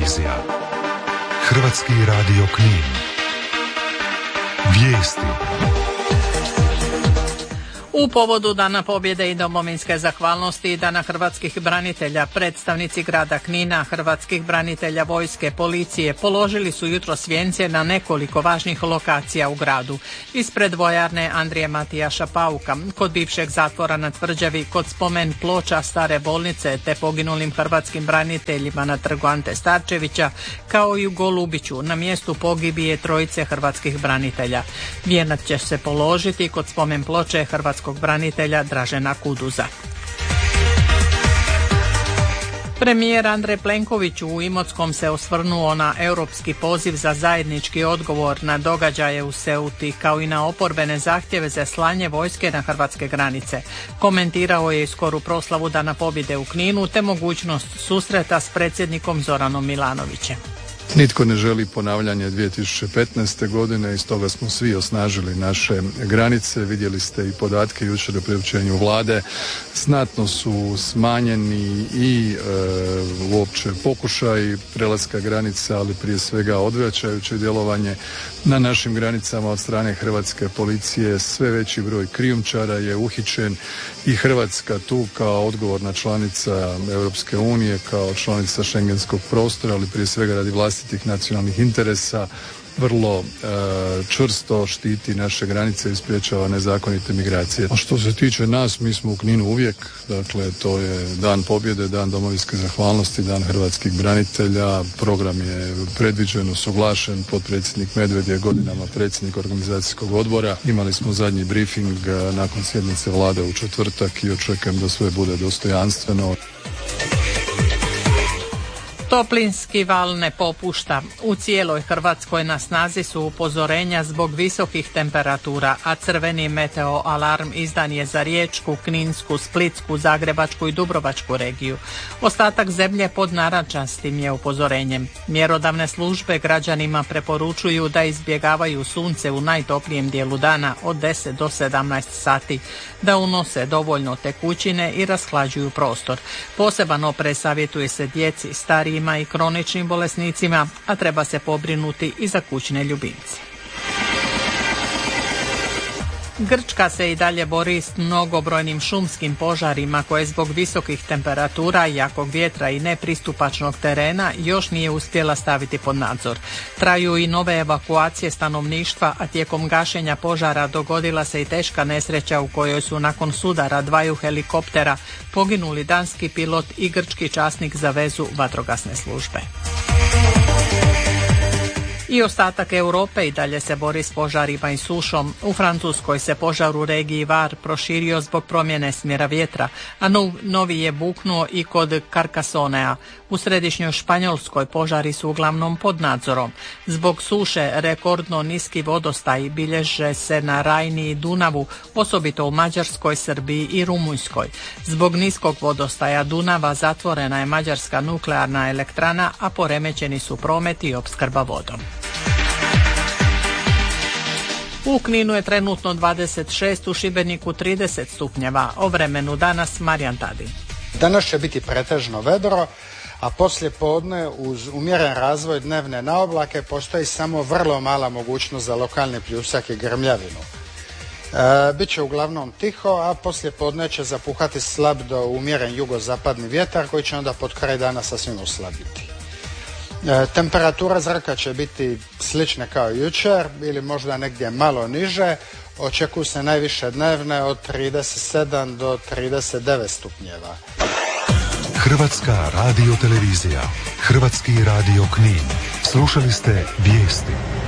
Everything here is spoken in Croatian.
televizija. Hrvatski radio Knin. Vijesti. U povodu Dana pobjede i domovinske zahvalnosti i Dana hrvatskih branitelja, predstavnici grada Knina, hrvatskih branitelja, vojske, policije položili su jutros vijence na nekoliko važnih lokacija u gradu. Ispred vojarne Andrije Matijaša Pauka, kod bivšeg zatvora na Tvrđavi, kod spomen ploča stare bolnice te poginulim hrvatskim braniteljima na trgu Ante Starčevića, kao i u Golubiću na mjestu pogibije trojice hrvatskih branitelja. Vijenac će se položiti kod spomen ploče hrvatskog branitelja Dražena Kuduza. Premijer Andrej Plenković u Imotskom se osvrnuo na europski poziv za zajednički odgovor na događaje u Ceuti, kao i na oporbene zahtjeve za slanje vojske na hrvatske granice. Komentirao je i skoru proslavu Dana pobjede u Kninu te mogućnost susreta s predsjednikom Zoranom Milanovićem. Nitko ne želi ponavljanje 2015. godine i stoga smo svi osnažili naše granice. Vidjeli ste i podatke jučer o priopćenju vlade. Znatno su smanjeni i uopće pokušaj prelaska granica, ali prije svega odvraćajuće djelovanje na našim granicama od strane hrvatske policije. Sve veći broj krijumčara je uhićen i Hrvatska tu kao odgovorna članica Europske unije, kao članica šengenskog prostora, ali prije svega radi vlastitih nacionalnih interesa vrlo čvrsto štiti naše granice i sprječava nezakonite migracije. A što se tiče nas, mi smo u Kninu uvijek, dakle to je Dan pobjede, Dan domovinske zahvalnosti, Dan hrvatskih branitelja, program je predviđen, usuglašen, potpredsjednik Medved je godinama predsjednik organizacijskog odbora. Imali smo zadnji briefing nakon sjednice vlade u četvrtak i očekujem da sve bude dostojanstveno. Toplinski val ne popušta. U cijeloj Hrvatskoj na snazi su upozorenja zbog visokih temperatura, a crveni meteo alarm izdan je za Riječku, Kninsku, Splitsku, Zagrebačku i Dubrovačku regiju. Ostatak zemlje pod narančastim je upozorenjem. Mjerodavne službe građanima preporučuju da izbjegavaju sunce u najtoplijem dijelu dana od 10 do 17 sati, da unose dovoljno tekućine i rashlađuju prostor. Poseban oprez savjetuje se djeci, starijima i kroničnim bolesnicima, a treba se pobrinuti i za kućne ljubimce. Grčka se i dalje bori s mnogobrojnim šumskim požarima koje zbog visokih temperatura, jakog vjetra i nepristupačnog terena još nije uspjela staviti pod nadzor. Traju i nove evakuacije stanovništva, a tijekom gašenja požara dogodila se i teška nesreća u kojoj su nakon sudara dvaju helikoptera poginuli danski pilot i grčki časnik za vezu vatrogasne službe. I ostatak Europe i dalje se bori s požarima i sušom. U Francuskoj se požar u regiji Var proširio zbog promjene smjera vjetra, a novi je buknuo i kod Carcassonea. U središnjoj Španjolskoj požari su uglavnom pod nadzorom. Zbog suše rekordno niski vodostaj bilježe se na Rajni i Dunavu, osobito u Mađarskoj, Srbiji i Rumunjskoj. Zbog niskog vodostaja Dunava zatvorena je mađarska nuklearna elektrana, a poremećeni su promet i opskrba vodom. U Kninu je trenutno 26, u Šibeniku 30 stupnjeva. O vremenu danas Marijan Tadin. Danas će biti pretežno vedro, a poslije podne uz umjeren razvoj dnevne naoblake postoji samo vrlo mala mogućnost za lokalni pljusak i grmljavinu. Biće uglavnom tiho, a poslije podne će zapuhati slab do umjeren jugozapadni vjetar koji će onda pod kraj dana sasvim oslabiti. Temperatura zraka će biti slična kao jučer ili možda negdje malo niže. Očekuju se najviše dnevne od 37 do 39 stupnjeva. Hrvatska radio televizija, Hrvatski radio Knin. Slušali ste vijesti.